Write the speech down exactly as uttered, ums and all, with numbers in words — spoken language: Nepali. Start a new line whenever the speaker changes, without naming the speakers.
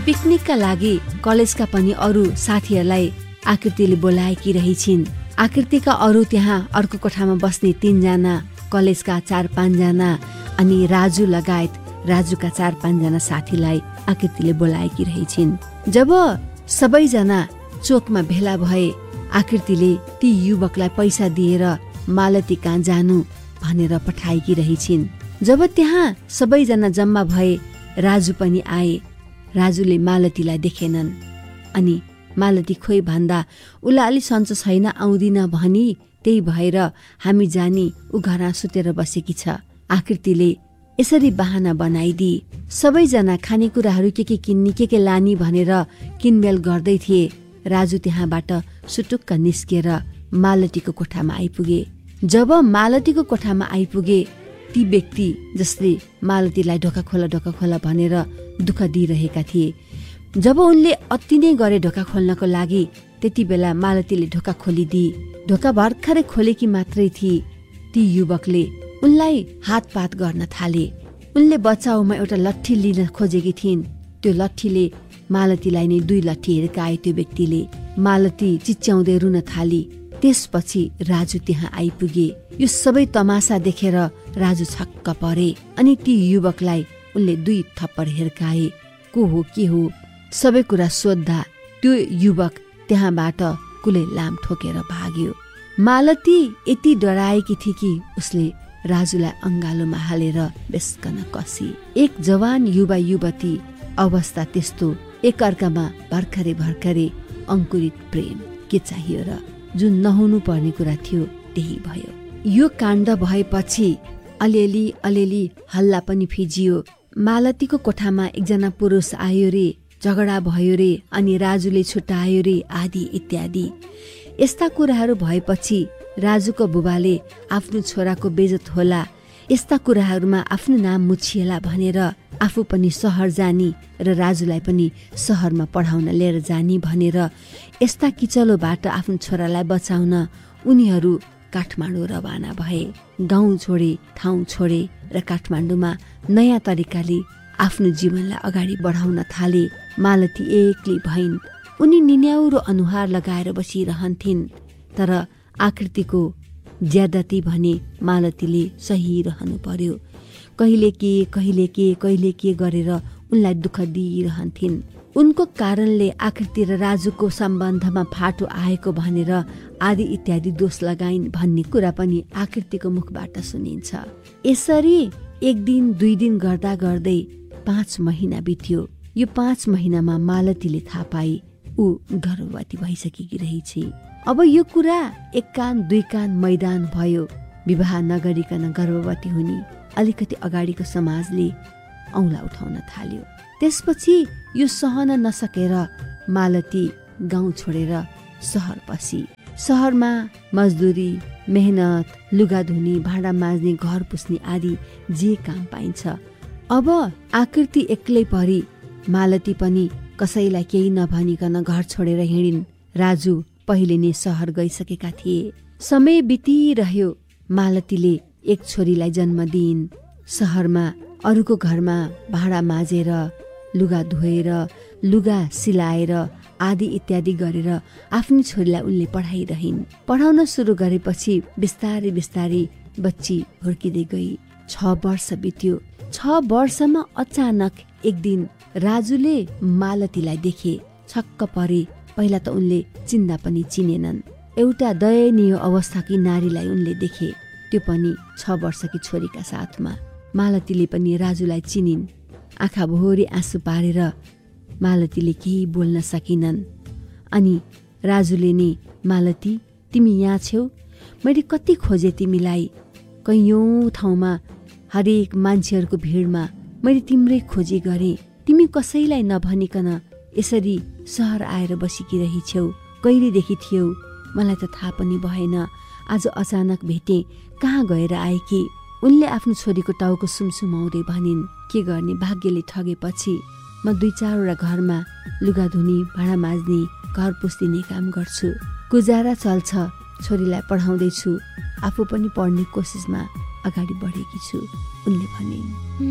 पिकनिकका लागि कलेजका पनि अरू साथीहरूलाई आकृतिले बोलाएकी रहेछिन्। आकृतिका अरू त्यहाँ अर्को कोठामा बस्ने तीनजना, कलेजका चार पाँचजना अनि राजु लगायत राजुका चार पाँचजना साथीलाई आकृतिले बोलाएकी रहेछिन्। जब सबैजना चोकमा भेला भए आकृतिले ती युवकलाई पैसा दिएर मालती कहाँ जानु भनेर पठाएकी रहेछिन्। जब त्यहाँ सबैजना जम्मा भए राजु पनि आए। राजुले मालतीलाई देखेनन् अनि मालती खोइ भन्दा उसलाई अलि सन्चो छैन, आउँदिन भनी, त्यही भएर हामी जानी ऊ घरमा सुतेर बसेकी छ। आकृतिले यसरी बहाना बनाइदिए। सबैजना खानेकुराहरू के के किन्ने के के लानी भनेर किनमेल गर्दै थिए। राजु त्यहाँबाट सुटुक्क निस्केर मालतीको कोठामा आइपुगे। जब मालतीको कोठामा आइपुगे ती व्यक्ति जसले मालतीलाई ढोका खोला ढोका खोला भनेर दुःख दिइरहेका थिए। जब उनले अति नै गरे ढोका खोल्नको लागि, त्यति बेला मालतीले ढोका खोलिदिए। ढोका भर्खरै खोलेकी मात्रै थिए। ती युवकले उनलाई हातपात गर्न थाले। उनले बचाउमा एउटा लट्ठी लिन खोजेकी थिइन्। त्यो लट्ठीले मालतीलाई नै दुई लट्ठी हिर्काए। त्यो व्यक्तिले मालती चिच्याउँदै रुन थाली। त्यसपछि राजु त्यहाँ आइपुगे। यो सबै तमासा देखेर राजु छक्क परे अनि ती युवकलाई उनले दुई थप्पड हिर्काए। को हो के हो सबै कुरा सोद्धा त्यो युवक त्यहाँबाट कुलै लाम ठोकेर भाग्यो। मालती यति डराएकी थिए कि उसले राजुलाई अंगालोमा हालेर बेस्कन कसी। एक जवान युवा युवती अवस्था त्यस्तो, एक अर्कामा भर्खरै भर्खरै अंकुरित प्रेम के चाहियो र? जुन नहुनु पर्ने कुरा थियो त्यही भयो। यो काण्ड भएपछि अलिअलि अलिअलि हल्ला पनि फिजियो। मालतीको कोठामा एकजना पुरुष आयो रे, झगडा भयो रे, अनि राजुले छुट्यायो रे, आदि इत्यादि। यस्ता कुराहरू भएपछि राजुको बुबाले आफ्नो छोराको बेइज्जत होला, यस्ता कुराहरूमा आफ्नो नाम मुछिएला भनेर आफू पनि सहर जानी र राजुलाई पनि सहरमा पढाउन लिएर जानी भनेर यस्ता किचलोबाट आफ्नो छोरालाई बचाउन उनीहरू काठमाडौँ रवाना भए। गाउँ छोडे, ठाउँ छोडे र काठमाडौँमा नयाँ तरिकाले आफ्नो जीवनलाई अगाडि बढाउन थाले। मालती एक्लै भइन्। उनी निन्याउरो अनुहार लगाएर बसिरहन्थिन्। तर आकृतिको ज्यादती भने मालतीले सही रहनु पर्यो। कहिले के कहिले के कहिले के गरेर उनलाई दुःख दिइरहन्थिन्। उनको कारणले आकृति र राजुको सम्बन्धमा फाटो आएको भनेर आदि इत्यादि दोष लगाइन् भन्ने कुरा पनि आकृतिको मुखबाट सुनिन्छ। यसरी एक दिन दुई दिन गर्दा गर्दै पाँच महिना बित्यो। यो पाँच महिनामा मालतीले थाहा पाए ऊ गर्भवती भइसकेकी रहेछ। अब यो कुरा एक कान दुई कान मैदान भयो। विवाह नगरिकन गर्भवती हुने अलिकति अगाडिको समाजले औँला उठाउन थाल्यो। त्यसपछि यो सहन नसकेर मालती गाउँ छोडेर सहर पसी। सहरमा मजदुरी, मेहनत, लुगा धुने, भाँडा माझ्ने, घर पुस्ने आदि जे काम पाइन्छ। अब आकृति एक्लै परी। मालती पनि कसैलाई केही नभनिकन घर छोडेर हिँडिन्। राजु पहिले नै सहर गइसकेका थिए। समय बितिरह्यो। मालतीले एक छोरीलाई जन्म दिइन्। सहरमा अरूको घरमा भाँडा माझेर, लुगा धोएर, लुगा सिलाएर आदि इत्यादि गरेर आफ्नो छोरीलाई उनले पढाइरहिन्। पढाउन सुरु गरेपछि बिस्तारै बिस्तारै बच्ची हुर्किँदै गई। छ वर्ष बित्यो। छ वर्षमा अचानक एक दिन राजुले मालतीलाई देखे। छक्क परे। पहिला त उनले चिन्दा पनि चिनेनन्। एउटा दयनीय अवस्थाकी नारीलाई उनले देखे, त्यो पनि छ वर्षकी छोरीका साथमा। मालतीले पनि राजुलाई चिनिन्। आँखा भोरी आँसु पारेर मालतीले केही बोल्न सकिनन्। अनि राजुले नि, मालती तिमी यहाँ छेउ, मैले कति खोजे तिमीलाई। कैयौँ ठाउँमा हरेक मान्छेहरूको भिडमा मैले तिम्रै खोजी गरेँ। तिमी कसैलाई नभनिकन यसरी सहर आएर बसेकी रहिछौ। कहिलेदेखि थियौ मलाई त थाहा पनि भएन। आज अचानक भेटे, कहाँ गएर आएकी? उनले आफ्नो छोरीको टाउको सुमसुमाउँदै भनिन्, के गर्ने, भाग्यले ठगेपछि म दुई चारवटा घरमा लुगा धुने, भाँडा माझ्ने, घर पुस्दिने काम गर्छु। गुजारा चल्छ। छोरीलाई पढाउँदैछु। आफू पनि पढ्ने कोसिसमा अगाडि बढेकी छु, उनले भनिन्।